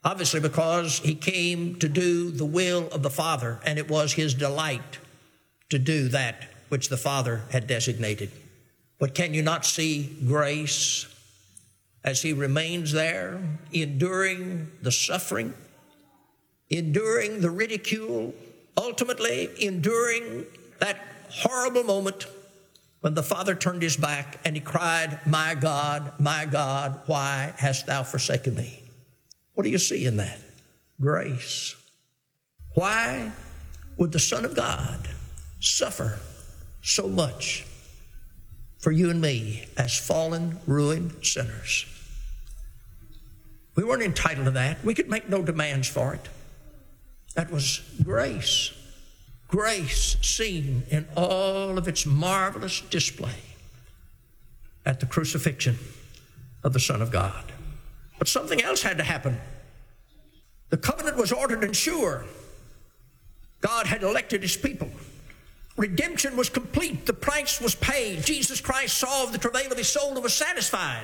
Obviously because he came to do the will of the Father, and it was his delight to do that which the Father had designated. But can you not see grace as he remains there, enduring the suffering, enduring the ridicule, ultimately enduring that horrible moment when the Father turned his back and he cried, my God, why hast thou forsaken me? What do you see in that? Grace. Why would the Son of God suffer so much for you and me as fallen, ruined sinners? We weren't entitled to that. We could make no demands for it. That was grace. Grace seen in all of its marvelous display at the crucifixion of the Son of God. But something else had to happen. The covenant was ordered and sure. God had elected his people. Redemption was complete. The price was paid. Jesus Christ solved the travail of his soul and was satisfied.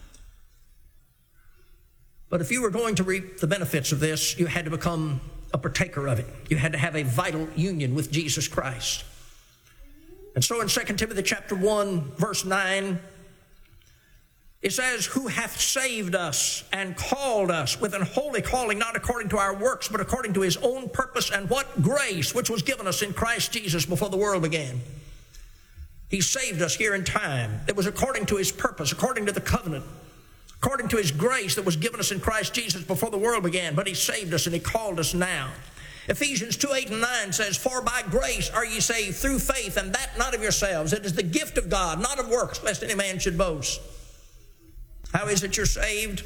But if you were going to reap the benefits of this, you had to become a partaker of it. You had to have a vital union with Jesus Christ. And so in 2 Timothy chapter 1, verse 9, it says, who hath saved us and called us with an holy calling, not according to our works, but according to his own purpose and what grace, which was given us in Christ Jesus before the world began. He saved us here in time. It was according to his purpose, according to the covenant, according to his grace that was given us in Christ Jesus before the world began. But he saved us and he called us now. Ephesians 2, 8 and 9 says, for by grace are ye saved through faith, and that not of yourselves. It is the gift of God, not of works, lest any man should boast. How is it you're saved?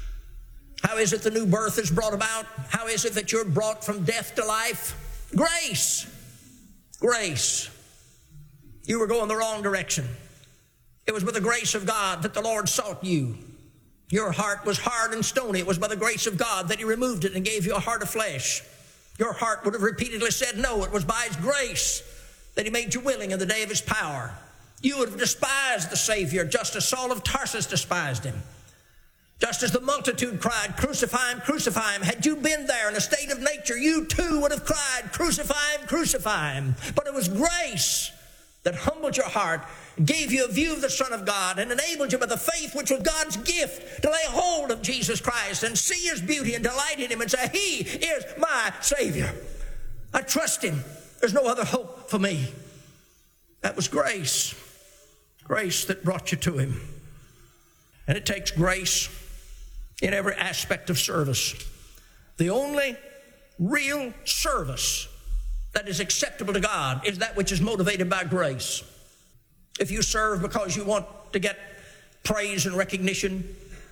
How is it the new birth is brought about? How is it that you're brought from death to life? Grace. Grace. You were going the wrong direction. It was by the grace of God that the Lord sought you. Your heart was hard and stony. It was by the grace of God that he removed it and gave you a heart of flesh. Your heart would have repeatedly said no. It was by his grace that he made you willing in the day of his power. You would have despised the Savior just as Saul of Tarsus despised him. Just as the multitude cried, crucify him, crucify him. Had you been there in a state of nature, you too would have cried, crucify him, crucify him. But it was grace that humbled your heart, gave you a view of the Son of God, and enabled you by the faith which was God's gift to lay hold of Jesus Christ and see his beauty and delight in him and say, he is my Savior. I trust him. There's no other hope for me. That was grace. Grace that brought you to him. And it takes grace in every aspect of service. The only real service that is acceptable to God is that which is motivated by grace. If you serve because you want to get praise and recognition,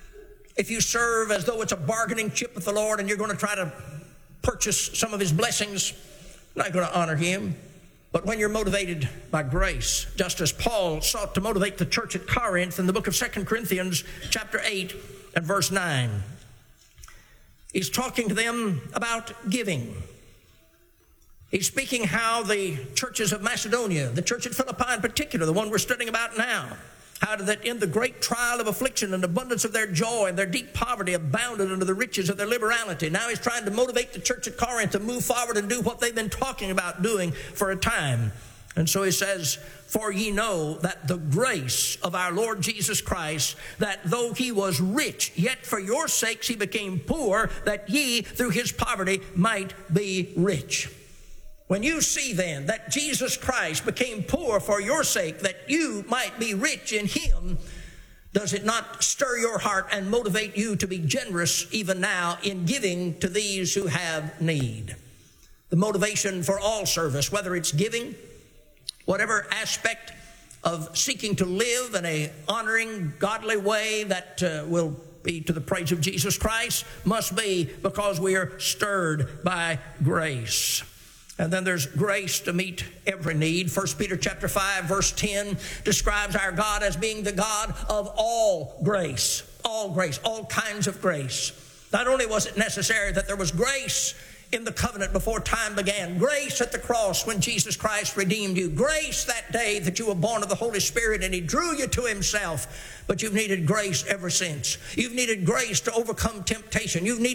if you serve as though it's a bargaining chip with the Lord and you're going to try to purchase some of his blessings, you're not going to honor him. But when you're motivated by grace, just as Paul sought to motivate the church at Corinth in the book of 2 Corinthians chapter 8 and verse 9, he's talking to them about giving. He's speaking how the churches of Macedonia, the church at Philippi in particular, the one we're studying about now, how that in the great trial of affliction and abundance of their joy and their deep poverty abounded under the riches of their liberality. Now he's trying to motivate the church at Corinth to move forward and do what they've been talking about doing for a time. And so he says, for ye know that the grace of our Lord Jesus Christ, that though he was rich, yet for your sakes he became poor, that ye through his poverty might be rich. When you see then that Jesus Christ became poor for your sake, that you might be rich in him, does it not stir your heart and motivate you to be generous even now in giving to these who have need? The motivation for all service, whether it's giving, whatever aspect of seeking to live in a honoring, godly way that will be to the praise of Jesus Christ, must be because we are stirred by grace. And then there's grace to meet every need. 1 Peter chapter 5, verse 10 describes our God as being the God of all grace, all kinds of grace. Not only was it necessary that there was grace in the covenant before time began, grace at the cross when Jesus Christ redeemed you, grace that day that you were born of the Holy Spirit and he drew you to himself, but you've needed grace ever since. You've needed grace to overcome temptation. You've needed